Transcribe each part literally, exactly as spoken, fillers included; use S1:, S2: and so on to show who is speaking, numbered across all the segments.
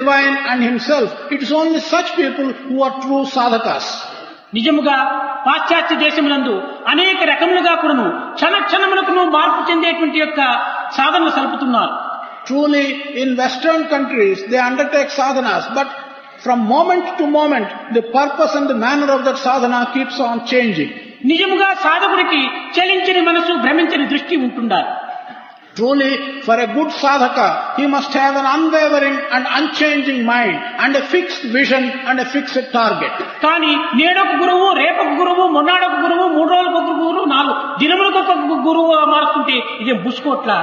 S1: divine and himself. It is only such people who are true sadhakas.
S2: నిజముగా పాశ్చాత్య దేశములందు అనేక రకములుగా కూడాను క్షణ క్షణములకు మార్పు చెందేటువంటి యొక్క సాధనలు సలుపుతున్నారు.
S1: Truly, in Western countries, they undertake sadhanas, but from moment to moment, the purpose and the manner of that sadhana keeps on changing.
S2: నిజముగా సాధకుడికి చలించని మనసు, భ్రమించని దృష్టి ఉంటుండాలి.
S1: Truly, for a good sadhaka, he must have an unwavering and unchanging mind and a fixed vision and a fixed target.
S2: కానీ నేడొక గురువు, రేపొక గురువు, మొన్నాడొక గురువు, మూడు రోజులకు ఒక గురువు, నాలుగు దినములకు ఒక గురువు మారుతుంటే ఇదే బుస్కోట్లా.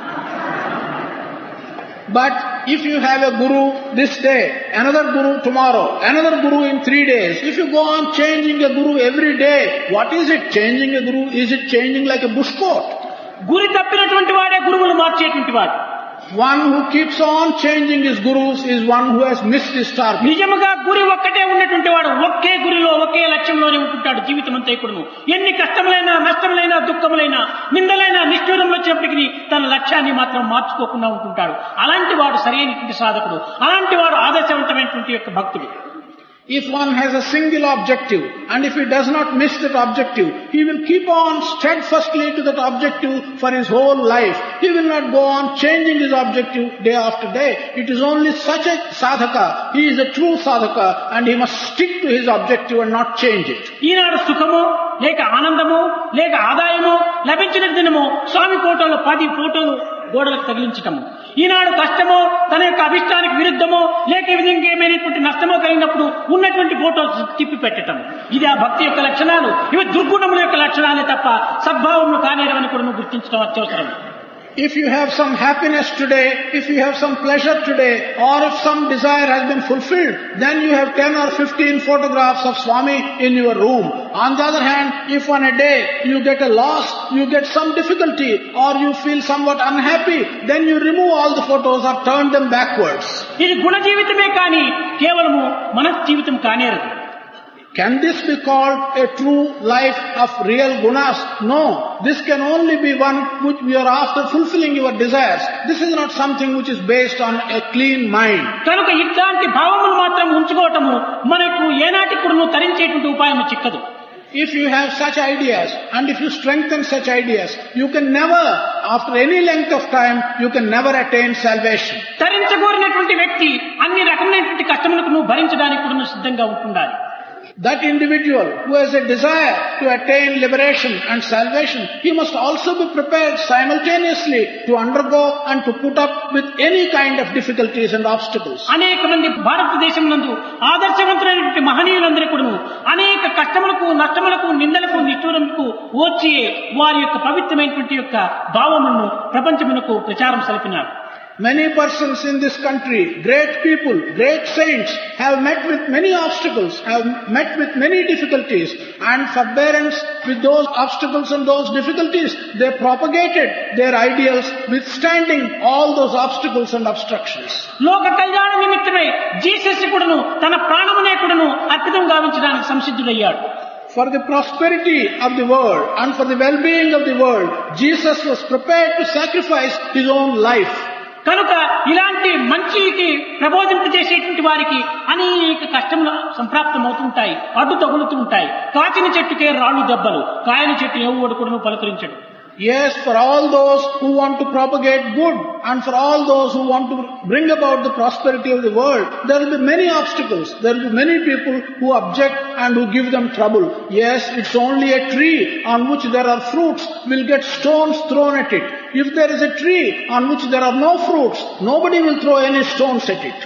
S1: But if you have a guru this day, another guru tomorrow, another guru in three days, if you go on changing a guru every day, what is it? Changing a guru, is it changing like a bush coat?
S2: గురి తప్పినటువంటి వాడే గురువులు మార్చేటువంటి వాడు.
S1: One who keeps on changing his gurus is one who has missed his target.
S2: నిజముగా గురి ఒక్కటే ఉన్నటువంటి వాడు ఒకే గురిలో ఒకే లక్ష్యంలోనే ఉంటుంటాడు జీవితం అంతా. ఇప్పుడును ఎన్ని కష్టములైనా, నష్టములైనా, దుఃఖములైనా, నిందలైనా, నిష్ఠూరం వచ్చినప్పటికీ తన లక్ష్యాన్ని మాత్రం మార్చుకోకుండా ఉంటుంటాడు. అలాంటి వాడు సరైనటువంటి సాధకుడు, అలాంటి వాడు ఆదర్శవంతమైనటువంటి యొక్క భక్తుడు.
S1: If one has a single objective, and if he does not miss that objective, he will keep on steadfastly to that objective for his whole life. He will not go on changing his objective day after day. It is only such a sadhaka. He is a true sadhaka, and he must stick to his objective and not change it.
S2: ఈనాడు సుఖము లేక ఆనందము లేక ఆదాయము లభించిన దినము స్వామి ఫోటోలు పది ఫోటోలు గోడలకు తగిలించటము. ఈనాడు కష్టమో తన యొక్క అభిష్టానికి విరుద్ధమో లేక ఈ విధంగా ఏమైనటువంటి నష్టమో కలిగినప్పుడు ఉన్నటువంటి ఫోటోలు తిప్పి పెట్టటం. ఇది ఆ భక్తి యొక్క లక్షణాలు. ఇవి దుర్గుణముల యొక్క లక్షణాలే తప్ప సద్భావములు కానేరవని కూడా నువ్వు గుర్తించడం అత్యవసరం.
S1: If you have some happiness today, if you have some pleasure today, or if some desire has been fulfilled, then you have ten or fifteen photographs of Swami in your room. On the other hand, if on a day you get a loss, you get some difficulty, or you feel somewhat unhappy, then you remove all the photos or turn them backwards.
S2: ఇది గుణ జీవితమే కానీ కేవలము మనస్ జీవితం కానేరదు.
S1: Can this be called a true life of real gunas? No. This can only be one which we are after fulfilling your desires. This is not something which is based on a clean mind.
S2: కనుక ఇట్లాంటి భావములు మాత్రం ఉంచుకోవటము మనకు ఏనాటి కూడా తరించేటువంటి ఉపాయం చిక్కదు.
S1: If you have such ideas and if you strengthen such ideas, you can never, after any length of time, you can never attain salvation.
S2: తరించగోరినటువంటి వ్యక్తి అన్ని రకమైనటువంటి కష్టములకు నువ్వు భరించడానికి కూడా సిద్ధంగా ఉంటుండాలి.
S1: That individual who has a desire to attain liberation and salvation, he must also be prepared simultaneously to undergo and to put up with any kind of difficulties and obstacles.
S2: అనేక మంది భారతదేశం నందు ఆదర్శవంతులైనటువంటి మహనీయులందరూ కూడా అనేక కష్టములకు, నష్టములకు, నిందలకు, నిష్ఠూరములకు ఓర్చి వారి యొక్క పవిత్రమైనటువంటి యొక్క భావములను ప్రపంచమునకు ప్రచారం సలిపినారు.
S1: Many persons in this country, great people, great saints, have met with many obstacles, have met with many difficulties, and forbearance with those obstacles and those difficulties, they propagated their ideals withstanding all those obstacles and obstructions.
S2: లోక కళ్యాణ నిమిత్తమై Jesus కూడాను తన ప్రాణమునే కూడాను అర్పితం గావించడానికి సంసిద్ధుడయ్యాడు.
S1: For the prosperity of the world and for the well-being of the world, Jesus was prepared to sacrifice his own life.
S2: కనుక ఇలాంటి మంచికి ప్రబోధింపు చేసేటువంటి వారికి అనేక కష్టములు సంప్రాప్తమవుతుంటాయి, అడ్డు తగులుతూ ఉంటాయి. కాచిన చెట్టుకే రాళ్ళు దెబ్బలు, కాయని చెట్టు ఎవడు కూడా పలకరించడు.
S1: Yes, for all those who want to propagate good and for all those who want to bring about the prosperity of the world, there will be many obstacles. There will be many people who object and who give them trouble. Yes, it's only a tree on which there are fruits will get stones thrown at it. If there is a tree on which there are no fruits, nobody will throw any stones at it.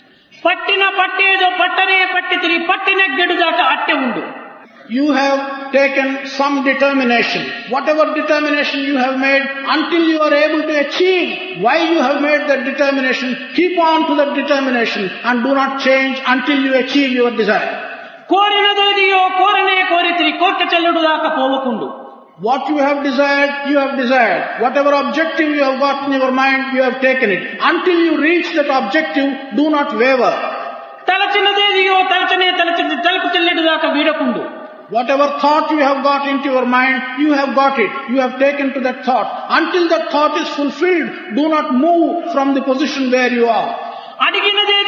S2: పట్టిన పట్టేదో పట్టనే పట్టి తిరిగి పట్టిన గెడు దాకా అట్టే ఉండు.
S1: You have taken some determination. Whatever determination you have made, until you are able to achieve why you have made that determination, keep on to that determination and do not change until you achieve your desire.
S2: కోరినదేదియో కోరనే కోరితిరి court చెల్లుడు దాకా పోవకుండు.
S1: What you have desired, you have desired. Whatever objective you have got in your mind, you have taken it. Until you reach that objective, do not waver.
S2: తలచినదేదియో తలచనే తలచి తలుపు చెల్లుడు దాకా వీడకుండు.
S1: Whatever thought you have got into your mind, you have got it. You have taken to that thought. Until that thought is fulfilled, do not move from the position where you are.
S2: అడిగినదే